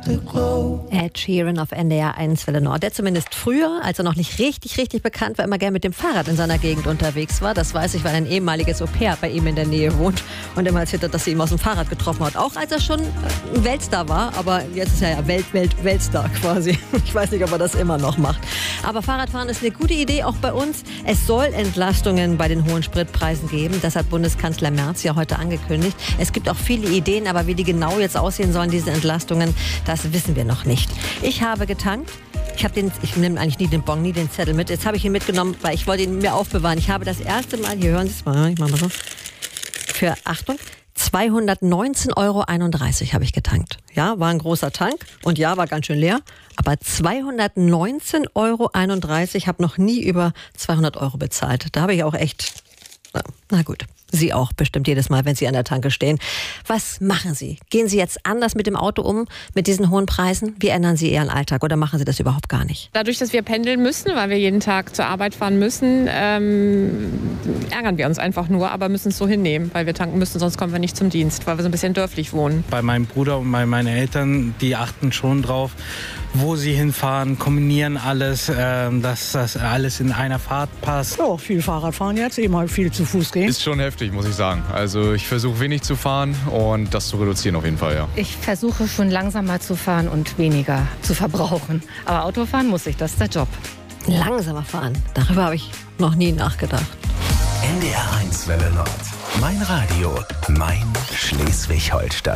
Ed Sheeran auf NDR 1 Welle Nord, der zumindest früher, als er noch nicht richtig bekannt war, immer gerne mit dem Fahrrad in seiner Gegend unterwegs war. Das weiß ich, weil ein ehemaliges Au-pair bei ihm in der Nähe wohnt und immer erzählt hat, dass sie ihn aus dem Fahrrad getroffen hat. Auch als er schon ein Weltstar war, aber jetzt ist er ja Weltstar quasi. Ich weiß nicht, ob er das immer noch macht. Aber Fahrradfahren ist eine gute Idee, auch bei uns. Es soll Entlastungen bei den hohen Spritpreisen geben. Das hat Bundeskanzler Merz ja heute angekündigt. Es gibt auch viele Ideen, aber wie die genau jetzt aussehen sollen, diese Entlastungen, das wissen wir noch nicht. Ich habe getankt. Ich nehme eigentlich nie den Bon, nie den Zettel mit. Jetzt habe ich ihn mitgenommen, weil ich wollte ihn mir aufbewahren. Ich habe das erste Mal, hier hören Sie es mal, ich mache mal so, für, Achtung, 219,31 € habe ich getankt. Ja, war ein großer Tank und ja, war ganz schön leer. Aber 219,31 €, habe noch nie über 200 € bezahlt. Da habe ich auch echt, na gut. Sie auch bestimmt jedes Mal, wenn Sie an der Tanke stehen. Was machen Sie? Gehen Sie jetzt anders mit dem Auto um, mit diesen hohen Preisen? Wie ändern Sie Ihren Alltag oder machen Sie das überhaupt gar nicht? Dadurch, dass wir pendeln müssen, weil wir jeden Tag zur Arbeit fahren müssen, ärgern wir uns einfach nur, aber müssen es so hinnehmen, weil wir tanken müssen, sonst kommen wir nicht zum Dienst, weil wir so ein bisschen dörflich wohnen. Bei meinem Bruder und bei meinen Eltern, die achten schon drauf, wo sie hinfahren, kombinieren alles, dass das alles in einer Fahrt passt. Ja, viel Fahrrad fahren jetzt, eben halt viel zu Fuß gehen. Ist schon heftig, muss ich sagen. Also ich versuche wenig zu fahren und das zu reduzieren auf jeden Fall, ja. Ich versuche schon langsamer zu fahren und weniger zu verbrauchen. Aber Autofahren muss ich, das ist der Job. Langsamer fahren, darüber habe ich noch nie nachgedacht. NDR 1 Welle Nord. Mein Radio, mein Schleswig-Holstein.